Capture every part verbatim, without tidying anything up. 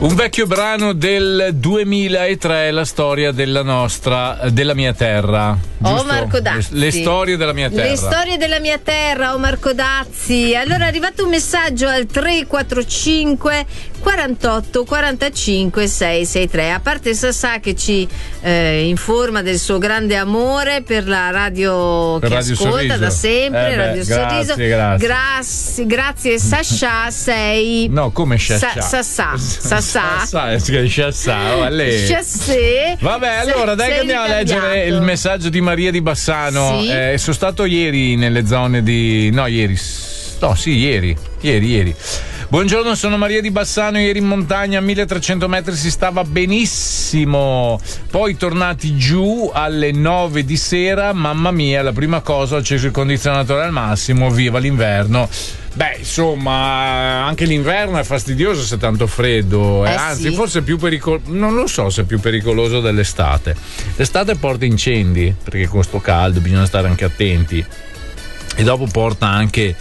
Un vecchio brano del duemilatré, la storia della nostra, della mia terra. Giusto? Oh, Marco Dazzi. Le, le storie della mia terra. Le storie della mia terra, oh Marco Dazzi. Allora è arrivato un messaggio al tre quattro cinque quarantotto quarantacinque seicentosessantatré. A parte Sassà che ci eh, informa del suo grande amore per la radio per che radio ascolta Sorriso. da sempre, eh beh, Radio grazie, Sorriso. Grazie, grazie, grazie Sasha, sei. No, come Sasha? Sa- Sassà. Sassà. Sassà, Sassà, oh, lei. Chassé. Vabbè, allora dai che andiamo a leggere il messaggio di Maria di Bassano. Sì. Eh, sono stato ieri nelle zone di. No, ieri. No, sì, ieri. Ieri, ieri. Buongiorno, sono Maria di Bassano. Ieri in montagna a milletrecento metri si stava benissimo. Poi tornati giù alle nove di sera, mamma mia, la prima cosa ho acceso il condizionatore al massimo, viva l'inverno. Beh, insomma, anche l'inverno è fastidioso se è tanto freddo, eh, Eh, anzi sì. forse è più pericoloso, non lo so se è più pericoloso dell'estate. L'estate porta incendi, perché con sto caldo bisogna stare anche attenti, e dopo porta anche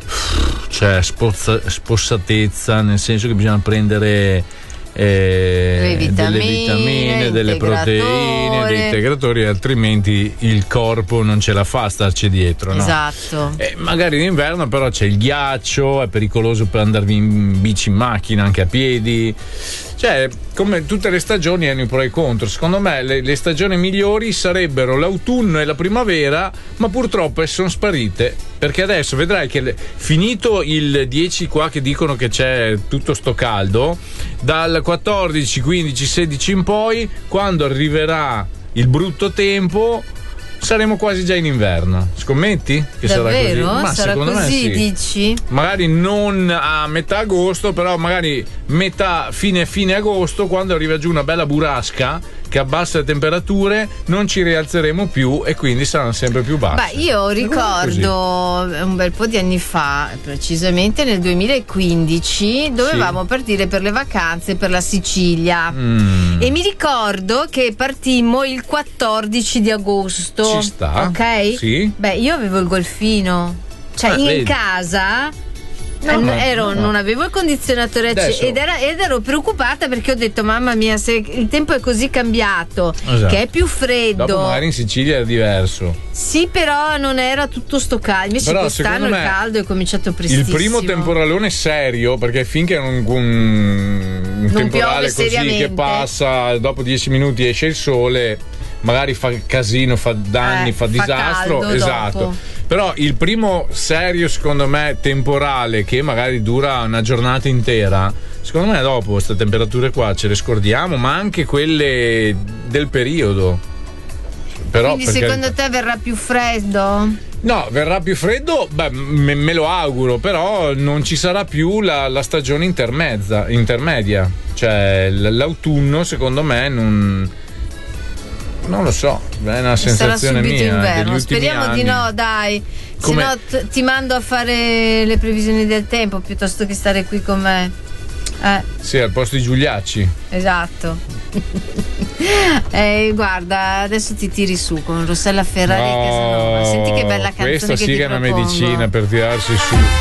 cioè spozza, spossatezza, nel senso che bisogna prendere eh, Le vitamine, delle vitamine, delle proteine, dei integratori, altrimenti il corpo non ce la fa a starci dietro, no? Esatto. Eh, magari in inverno però c'è il ghiaccio, è pericoloso per andarvi in bici, in macchina, anche a piedi. Cioè, come tutte le stagioni hanno i pro e i contro. Secondo me le, le stagioni migliori sarebbero l'autunno e la primavera, ma purtroppo sono sparite, perché adesso vedrai che le, finito il dieci qua che dicono che c'è tutto sto caldo, dal quattordici, quindici, sedici in poi, quando arriverà il brutto tempo, saremo quasi già in inverno. Scommetti? Che Davvero? sarà così? Ma sarà secondo così, me sì. dici? Magari non a metà agosto, però magari metà, fine fine agosto, quando arriva giù una bella burrasca che abbassa le temperature, non ci rialzeremo più e quindi saranno sempre più basse. Beh, io ricordo un bel po' di anni fa, precisamente nel duemilaquindici, dovevamo Sì. partire per le vacanze per la Sicilia. Mm. E mi ricordo che partimmo il quattordici di agosto. Ci sta. Ok? Sì. Beh, io avevo il golfino. Cioè, Ah, in vedi. casa. No, eh, no, ero, no. non avevo il condizionatore acceso Adesso- ed, era- ed ero preoccupata perché ho detto mamma mia, se il tempo è così cambiato, Esatto. che è più freddo. Dopo magari in Sicilia è diverso. Sì, però non era tutto sto caldo. Invece Però, quest'anno secondo il me, caldo è cominciato Il prestissimo. primo temporalone serio, perché finché un, un, un temporale piove così seriamente. che passa, dopo dieci minuti esce il sole, magari fa casino, fa danni, Eh, fa fa disastro. caldo Esatto. dopo. Però il primo serio, secondo me, temporale, che magari dura una giornata intera, secondo me dopo queste temperature qua ce le scordiamo, ma anche quelle del periodo. Però Quindi perché- secondo te verrà più freddo? No, verrà più freddo, beh, me, me lo auguro, però non ci sarà più la, la stagione intermezza, intermedia. Cioè, l- l'autunno, secondo me, non. Non lo so, è una Sarà sensazione subito mia. inverno. Degli ultimi Speriamo anni. di no, dai. Come- Se no t- ti mando a fare le previsioni del tempo piuttosto che stare qui con me. Eh, Sì, al posto di Giuliacci. esatto. eh, guarda, adesso ti tiri su con Rossella Ferrari e Casanova. Senti che bella canzone Questa che sì ti che è una propongo. medicina per tirarsi su.